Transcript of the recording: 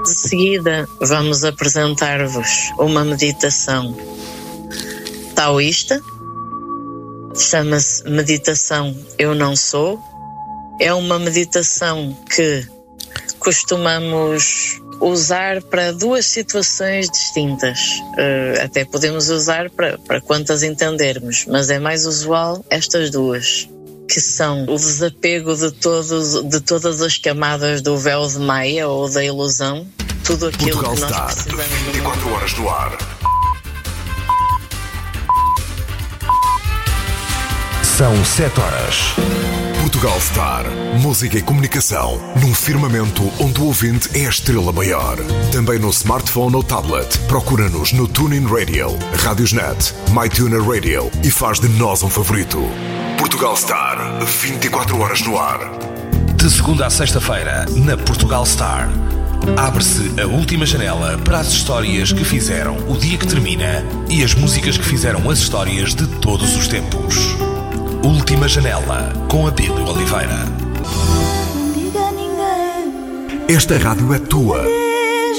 De seguida, vamos apresentar-vos uma meditação taoísta. Chama-se Meditação Eu Não Sou. É uma meditação que costumamos usar para duas situações distintas. Até podemos usar para quantas entendermos, mas é mais usual estas duas, que são o desapego de todas as camadas do véu de Maia ou da ilusão, tudo aquilo Portugal que nós Star, precisamos. 24 horas no ar. São 7 horas. Portugal Star, música e comunicação num firmamento onde o ouvinte é a estrela maior. Também no smartphone ou tablet. Procura-nos no TuneIn Radio, Radiosnet, MyTuner Radio e faz de nós um favorito. Portugal Star, 24 horas no ar. De segunda a sexta-feira, na Portugal Star, abre-se a última janela para as histórias que fizeram o dia que termina e as músicas que fizeram as histórias de todos os tempos. Última Janela, com Abílio Oliveira. Esta rádio é tua.